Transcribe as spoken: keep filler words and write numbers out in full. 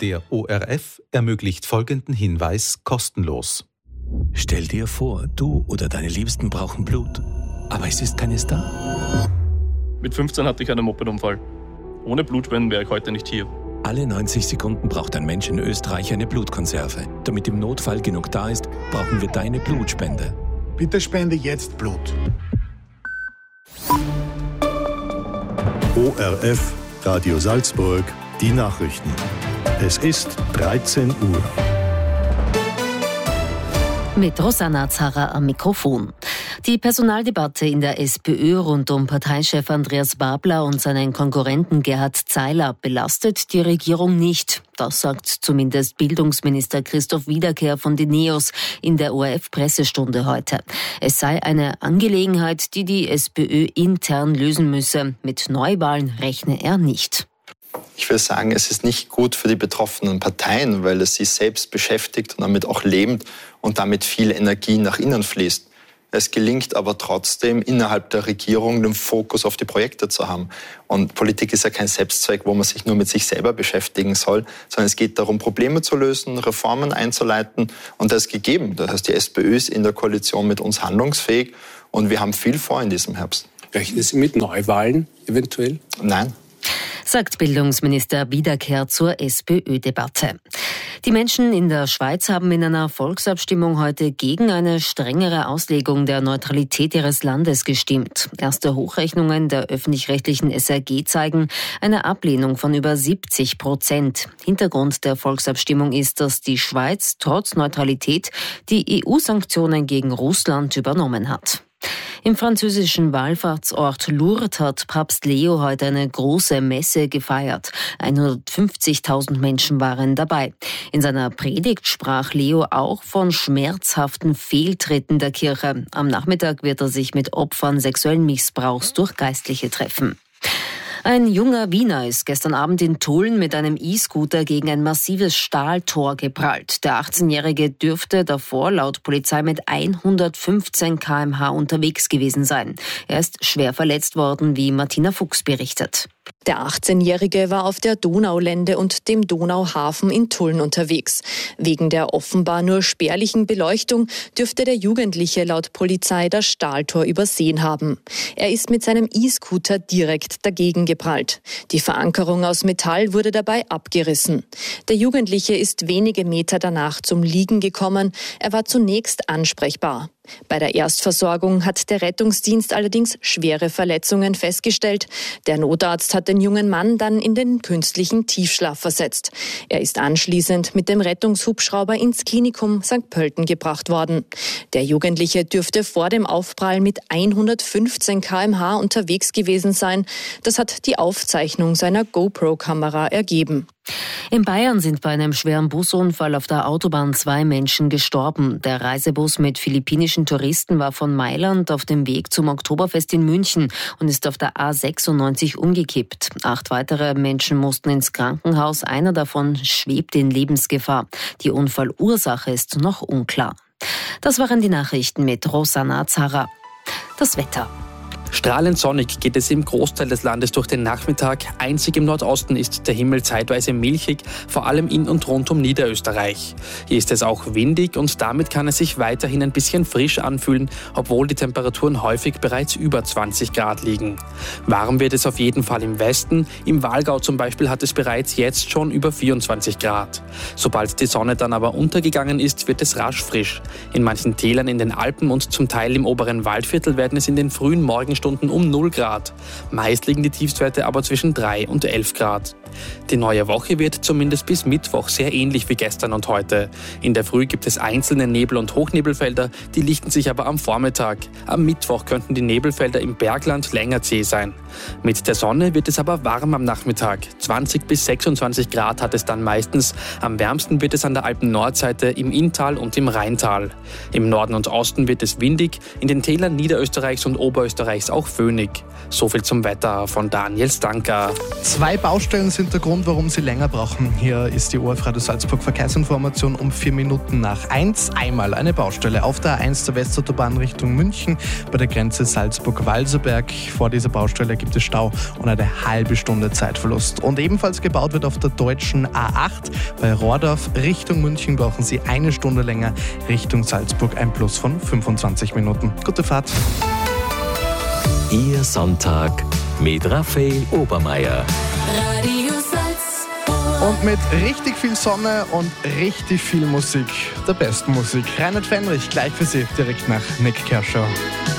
Der O R F ermöglicht folgenden Hinweis kostenlos. Stell dir vor, du oder deine Liebsten brauchen Blut, aber es ist keines da. Mit fünfzehn hatte ich einen Mopedunfall. Ohne Blutspenden wäre ich heute nicht hier. Alle neunzig Sekunden braucht ein Mensch in Österreich eine Blutkonserve. Damit im Notfall genug da ist, brauchen wir deine Blutspende. Bitte spende jetzt Blut. O R F, Radio Salzburg, die Nachrichten. Es ist dreizehn Uhr. Mit Rosanna Zarra am Mikrofon. Die Personaldebatte in der SPÖ rund um Parteichef Andreas Babler und seinen Konkurrenten Gerhard Zeiler belastet die Regierung nicht. Das sagt zumindest Bildungsminister Christoph Wiederkehr von den NEOS in der O R F-Pressestunde heute. Es sei eine Angelegenheit, die die SPÖ intern lösen müsse. Mit Neuwahlen rechne er nicht. Ich will sagen, es ist nicht gut für die betroffenen Parteien, weil es sie selbst beschäftigt und damit auch lebt und damit viel Energie nach innen fließt. Es gelingt aber trotzdem, innerhalb der Regierung den Fokus auf die Projekte zu haben. Und Politik ist ja kein Selbstzweck, wo man sich nur mit sich selber beschäftigen soll, sondern es geht darum, Probleme zu lösen, Reformen einzuleiten. Und das ist gegeben. Das heißt, die SPÖ ist in der Koalition mit uns handlungsfähig und wir haben viel vor in diesem Herbst. Rechnen Sie mit Neuwahlen eventuell? Nein. Sagt Bildungsminister Wiederkehr zur SPÖ-Debatte. Die Menschen in der Schweiz haben in einer Volksabstimmung heute gegen eine strengere Auslegung der Neutralität ihres Landes gestimmt. Erste Hochrechnungen der öffentlich-rechtlichen S R G zeigen eine Ablehnung von über siebzig Prozent. Hintergrund der Volksabstimmung ist, dass die Schweiz trotz Neutralität die E U-Sanktionen gegen Russland übernommen hat. Im französischen Wallfahrtsort Lourdes hat Papst Leo heute eine große Messe gefeiert. hundertfünfzigtausend Menschen waren dabei. In seiner Predigt sprach Leo auch von schmerzhaften Fehltritten der Kirche. Am Nachmittag wird er sich mit Opfern sexuellen Missbrauchs durch Geistliche treffen. Ein junger Wiener ist gestern Abend in Tulln mit einem E-Scooter gegen ein massives Stahltor geprallt. Der achtzehnjährige dürfte davor laut Polizei mit hundertfünfzehn Kilometer pro Stunde unterwegs gewesen sein. Er ist schwer verletzt worden, wie Martina Fuchs berichtet. Der achtzehnjährige war auf der Donaulände und dem Donauhafen in Tulln unterwegs. Wegen der offenbar nur spärlichen Beleuchtung dürfte der Jugendliche laut Polizei das Stahltor übersehen haben. Er ist mit seinem E-Scooter direkt dagegen geprallt. Die Verankerung aus Metall wurde dabei abgerissen. Der Jugendliche ist wenige Meter danach zum Liegen gekommen. Er war zunächst ansprechbar. Bei der Erstversorgung hat der Rettungsdienst allerdings schwere Verletzungen festgestellt. Der Notarzt hat den jungen Mann dann in den künstlichen Tiefschlaf versetzt. Er ist anschließend mit dem Rettungshubschrauber ins Klinikum Sankt Pölten gebracht worden. Der Jugendliche dürfte vor dem Aufprall mit hundertfünfzehn Kilometer pro Stunde unterwegs gewesen sein. Das hat die Aufzeichnung seiner GoPro-Kamera ergeben. In Bayern sind bei einem schweren Busunfall auf der Autobahn zwei Menschen gestorben. Der Reisebus mit philippinischen Touristen war von Mailand auf dem Weg zum Oktoberfest in München und ist auf der A sechsundneunzig umgekippt. Acht weitere Menschen mussten ins Krankenhaus. Einer davon schwebt in Lebensgefahr. Die Unfallursache ist noch unklar. Das waren die Nachrichten mit Rosanna Zarra. Das Wetter. Strahlend sonnig geht es im Großteil des Landes durch den Nachmittag. Einzig im Nordosten ist der Himmel zeitweise milchig, vor allem in und rund um Niederösterreich. Hier ist es auch windig und damit kann es sich weiterhin ein bisschen frisch anfühlen, obwohl die Temperaturen häufig bereits über zwanzig Grad liegen. Warm wird es auf jeden Fall im Westen. Im Walgau zum Beispiel hat es bereits jetzt schon über vierundzwanzig Grad. Sobald die Sonne dann aber untergegangen ist, wird es rasch frisch. In manchen Tälern in den Alpen und zum Teil im oberen Waldviertel werden es in den frühen Morgenstunden um null Grad. Meist liegen die Tiefstwerte aber zwischen drei und elf Grad. Die neue Woche wird zumindest bis Mittwoch sehr ähnlich wie gestern und heute. In der Früh gibt es einzelne Nebel- und Hochnebelfelder, die lichten sich aber am Vormittag. Am Mittwoch könnten die Nebelfelder im Bergland länger zäh sein. Mit der Sonne wird es aber warm am Nachmittag. zwanzig bis sechsundzwanzig Grad hat es dann meistens. Am wärmsten wird es an der Alpen-Nordseite, im Inntal und im Rheintal. Im Norden und Osten wird es windig, in den Tälern Niederösterreichs und Oberösterreichs auch föhnig. So viel zum Wetter von Daniel Stanka. Zwei Baustellen sind sind der Grund, warum Sie länger brauchen. Hier ist die O R F Radio Salzburg Verkehrsinformation um vier Minuten nach eins. Einmal eine Baustelle auf der A eins der Westautobahn Richtung München bei der Grenze Salzburg-Walserberg. Vor dieser Baustelle gibt es Stau und eine halbe Stunde Zeitverlust. Und ebenfalls gebaut wird auf der deutschen A acht bei Rohrdorf Richtung München brauchen Sie eine Stunde länger. Richtung Salzburg ein Plus von fünfundzwanzig Minuten. Gute Fahrt. Ihr Sonntag mit Raphael Obermeier. Radio Salzburg. Und mit richtig viel Sonne und richtig viel Musik, der besten Musik. Reinhard Fendrich, gleich für Sie, direkt nach Nick Kershaw.